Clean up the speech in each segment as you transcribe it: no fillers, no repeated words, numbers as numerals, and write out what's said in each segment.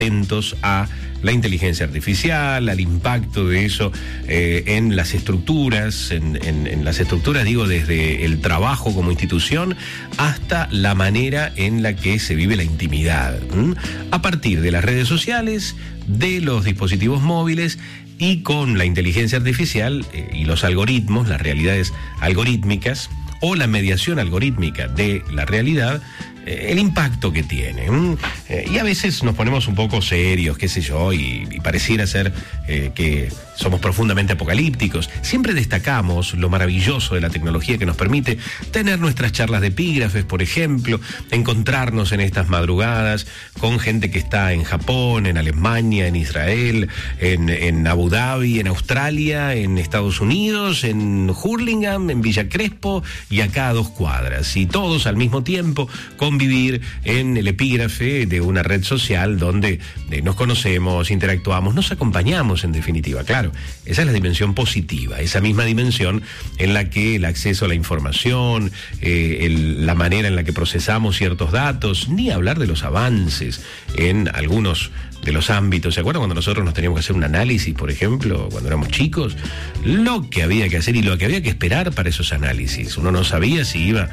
atentos a la inteligencia artificial, al impacto de eso en las estructuras, en las estructuras, digo, desde el trabajo como institución hasta la manera en la que se vive la intimidad, a partir de las redes sociales, de los dispositivos móviles y con la inteligencia artificial y los algoritmos, las realidades algorítmicas o la mediación algorítmica de la realidad, el impacto que tiene. Y a veces nos ponemos un poco serios, qué sé yo, y pareciera ser que somos profundamente apocalípticos. Siempre destacamos lo maravilloso de la tecnología que nos permite tener nuestras charlas de epígrafes, por ejemplo, encontrarnos en estas madrugadas con gente que está en Japón, en Alemania, en Israel, en Abu Dhabi, en Australia, en Estados Unidos, en Hurlingham, en Villa Crespo y acá a 2 cuadras. Y todos al mismo tiempo convivir en el epígrafe de una red social donde nos conocemos, interactuamos, nos acompañamos en definitiva. Claro, esa es la dimensión positiva, esa misma dimensión en la que el acceso a la información, la manera en la que procesamos ciertos datos, ni hablar de los avances en algunos de los ámbitos. ¿Se acuerdan cuando nosotros nos teníamos que hacer un análisis, por ejemplo, cuando éramos chicos? Lo que había que hacer y lo que había que esperar para esos análisis. Uno no sabía si iba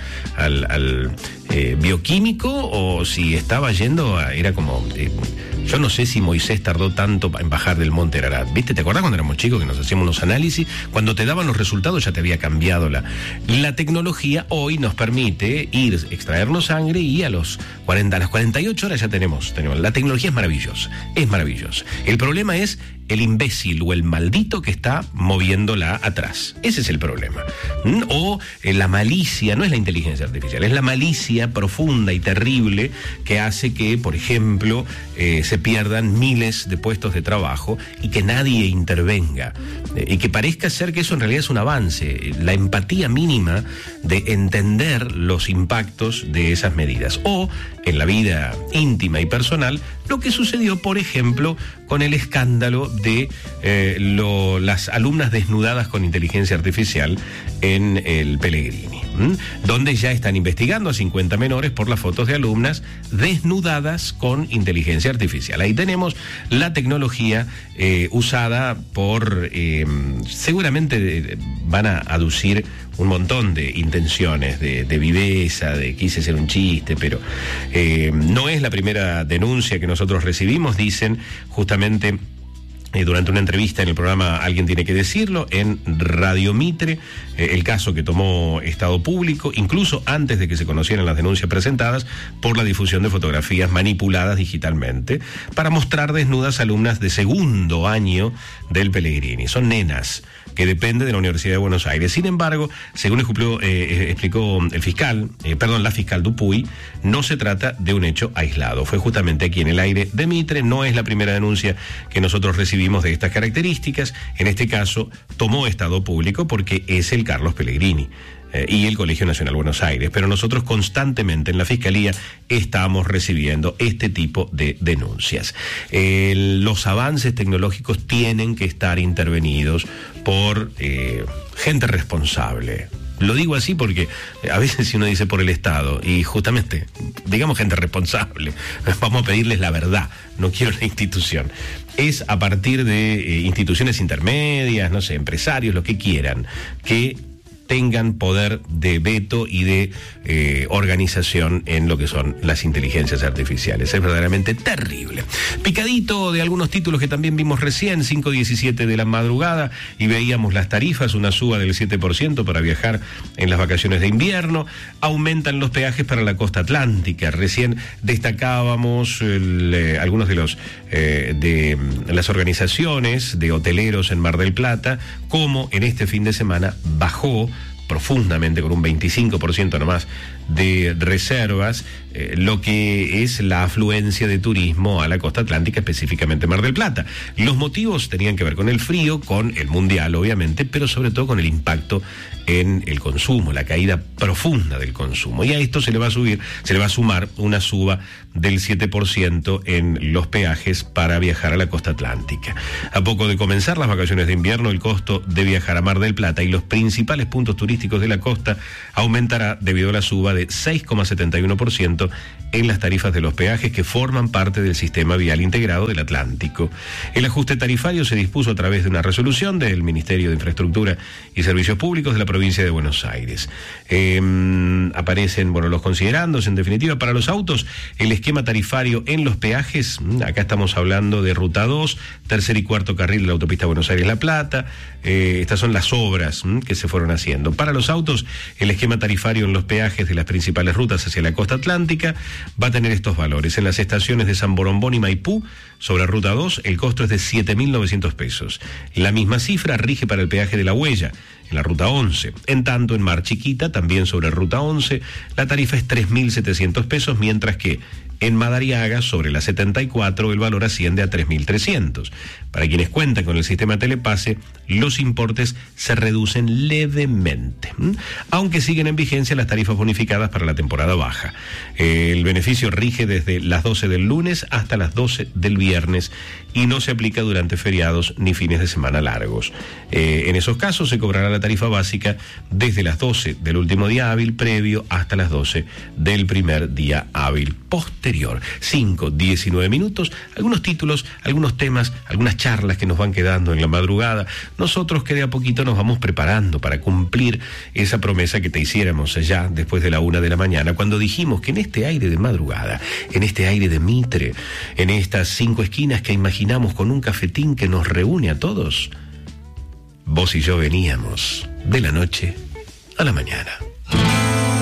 al bioquímico o si estaba yendo era como... yo no sé si Moisés tardó tanto en bajar del monte Ararat. ¿Viste? ¿Te acordás cuando éramos chicos que nos hacíamos unos análisis? Cuando te daban los resultados ya te había cambiado la tecnología. Hoy nos permite extraernos sangre y a las 48 horas ya tenemos. La tecnología es maravillosa. Es maravillosa. El problema es el imbécil o el maldito que está moviéndola atrás. Ese es el problema. O la malicia, no es la inteligencia artificial, es la malicia profunda y terrible que hace que, por ejemplo, se pierdan miles de puestos de trabajo y que nadie intervenga. Y que parezca ser que eso en realidad es un avance. La empatía mínima de entender los impactos de esas medidas. O, en la vida íntima y personal, lo que sucedió, por ejemplo, con el escándalo de las alumnas desnudadas con inteligencia artificial en el Pellegrini, donde ya están investigando a 50 menores por las fotos de alumnas desnudadas con inteligencia artificial. Ahí tenemos la tecnología usada por... seguramente van a aducir un montón de intenciones, de viveza, de quise ser un chiste, pero no es la primera denuncia que nosotros recibimos, dicen justamente... durante una entrevista en el programa Alguien tiene que decirlo, en Radio Mitre, el caso que tomó Estado Público, incluso antes de que se conocieran las denuncias presentadas por la difusión de fotografías manipuladas digitalmente para mostrar desnudas alumnas de segundo año del Pellegrini. Son nenas que depende de la Universidad de Buenos Aires. Sin embargo, según explicó la fiscal Dupuy, no se trata de un hecho aislado. Fue justamente aquí en el aire de Mitre, no es la primera denuncia que nosotros recibimos de estas características. En este caso, tomó Estado Público porque es el Carlos Pellegrini y el Colegio Nacional Buenos Aires, pero nosotros constantemente en la Fiscalía estamos recibiendo este tipo de denuncias. Los avances tecnológicos tienen que estar intervenidos por gente responsable. Lo digo así porque a veces si uno dice por el Estado, y justamente, digamos gente responsable, vamos a pedirles la verdad, no quiero la institución. Es a partir de instituciones intermedias, no sé, empresarios, lo que quieran, que tengan poder de veto y de organización en lo que son las inteligencias artificiales. Es verdaderamente terrible. Picadito de algunos títulos que también vimos recién, 5:17 de la madrugada, y veíamos las tarifas, una suba del 7% para viajar en las vacaciones de invierno. Aumentan los peajes para la costa atlántica. Recién destacábamos algunos de las organizaciones de hoteleros en Mar del Plata, como en este fin de semana bajó profundamente, con un 25% nomás de reservas, lo que es la afluencia de turismo a la costa atlántica, específicamente Mar del Plata. Los motivos tenían que ver con el frío, con el mundial obviamente, pero sobre todo con el impacto en el consumo, la caída profunda del consumo. Y a esto se le va a sumar una suba del 7% en los peajes para viajar a la costa atlántica. A poco de comenzar las vacaciones de invierno, el costo de viajar a Mar del Plata y los principales puntos turísticos turísticos de la costa aumentará debido a la suba de 6,71% en las tarifas de los peajes que forman parte del sistema vial integrado del Atlántico. El ajuste tarifario se dispuso a través de una resolución del Ministerio de Infraestructura y Servicios Públicos de la provincia de Buenos Aires. Aparecen, los considerandos, en definitiva, para los autos, el esquema tarifario en los peajes. Acá estamos hablando de Ruta 2, tercer y cuarto carril de la autopista Buenos Aires-La Plata. Estas son las obras que se fueron haciendo. Para los autos, el esquema tarifario en los peajes de las principales rutas hacia la costa atlántica va a tener estos valores. En las estaciones de San Borombón y Maipú, sobre Ruta 2, el costo es de 7.900 pesos. La misma cifra rige para el peaje de La Huella, en la Ruta 11. En tanto, en Mar Chiquita, también sobre Ruta 11, la tarifa es 3.700 pesos, mientras que en Madariaga, sobre la 74, el valor asciende a 3.300. Para quienes cuentan con el sistema Telepase, los importes se reducen levemente, aunque siguen en vigencia las tarifas bonificadas para la temporada baja. El beneficio rige desde las 12 del lunes hasta las 12 del viernes y no se aplica durante feriados ni fines de semana largos. En esos casos se cobrará la tarifa básica desde las 12 del último día hábil previo hasta las 12 del primer día hábil posterior. 5:19 minutos, algunos títulos, algunos temas, algunas charlas que nos van quedando en la madrugada. Nosotros que de a poquito nos vamos preparando para cumplir esa promesa que te hiciéramos allá después de la 1 de la mañana, cuando dijimos que en este aire de madrugada, en este aire de Mitre, en estas 5 esquinas que imaginamos con un cafetín que nos reúne a todos, vos y yo veníamos de la noche a la mañana.